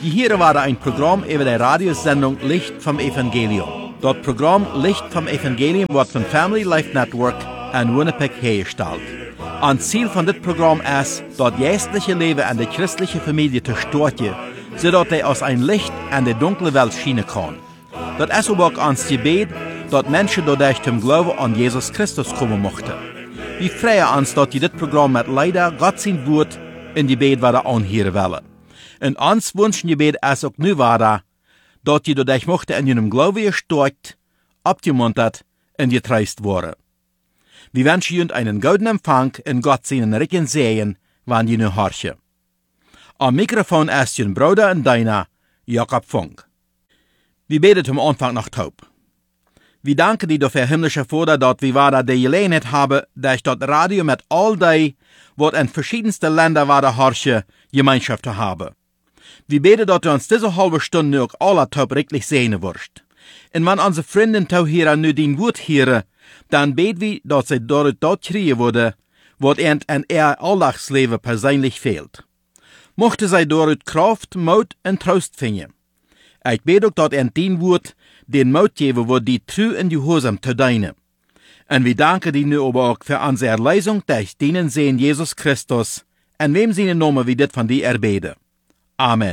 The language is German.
Hier war ein Programm über die Radiosendung Licht vom Evangelium. Das Programm Licht vom Evangelium wird von Family Life Network in Winnipeg hergestellt. Ein Ziel von dit Programm ist, das geistliche Leben an der christlichen Familie zu stärken, sodass sie aus ein Licht an die dunkle Welt schienen kann. Das ist auch ans Gebet, dass Menschen dadurch zum Glauben an Jesus Christus kommen möchten. Wir freuen uns, dass dit Programm mit leider Gott sein Wort in die Gebet wieder anhören wollen. Und uns wünschen Gebet ist auch nu weiter, dass die dadurch möchten in ihrem Glauben gestärkt, abgemuntert und getröstet worden. Wir wünschen Ihnen einen guten Empfang in Gott seinen reichen Segen, wann ihr nu horchen. Am Mikrofon ist Ihr Bruder und Deiner, Jakob Funk. Wir beten zum Anfang noch taub. Wir danken dir dafür, himmlischer Vater, dass wir weiter die Gelegenheit haben, durch das Radio mit all die, was in verschiedensten Ländern weiter horchen, Gemeinschaft zu haben. Wir beten, dass du uns diese halbe Stunde auch alle taub richtig sehen wirst. Und wenn unsere Freunde hier nu dein Wort hören, dann beten wir, dass sie dort kriegen würde, was ihnen in ihr Alltagsleben persönlich fehlt. Mochte sie dort Kraft, Mut und Trost finden. Ich bete auch, dass ihnen dein Wort den Mut geben wird, die treu in Gehorsam zu dienen. Und wir danken dir nu aber auch für unsere Erlösung durch deinen Sehen Jesus Christus, in wem seine Namen wir dit von dir erbeten. Amen.